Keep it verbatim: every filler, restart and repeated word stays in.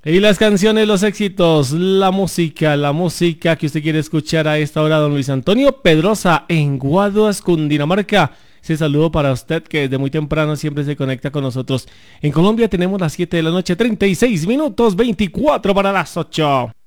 Y las canciones, los éxitos, la música, la música que usted quiere escuchar a esta hora, don Luis Antonio Pedrosa en Guaduas, Cundinamarca. Ese saludo para usted que desde muy temprano siempre se conecta con nosotros. En Colombia tenemos las siete de la noche, treinta y seis minutos, veinticuatro para las ocho.